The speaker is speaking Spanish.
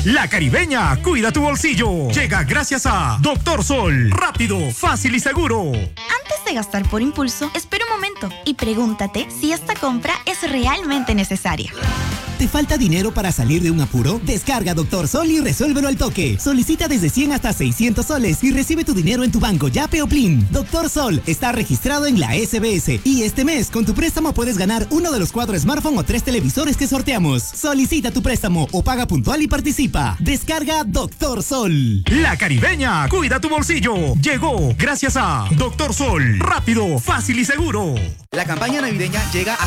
La Caribeña, cuida tu bolsillo. Llega gracias a Doctor Sol. Rápido, fácil y seguro. Antes de gastar por impulso, espera un momento y pregúntate si esta compra es realmente necesaria. ¿Te falta dinero para salir de un apuro? Descarga Doctor Sol y resuélvelo al toque. Solicita desde 100 hasta 600 soles y recibe tu dinero en tu banco Yape o Plin. Doctor Sol está registrado en la SBS y este mes con tu préstamo puedes ganar uno de los 4 smartphones o 3 televisores que sorteamos. Solicita tu préstamo o paga puntual y participa. Descarga Doctor Sol. La Caribeña, cuida tu bolsillo. Llegó gracias a Doctor Sol. Rápido, fácil y seguro. La campaña navideña llega a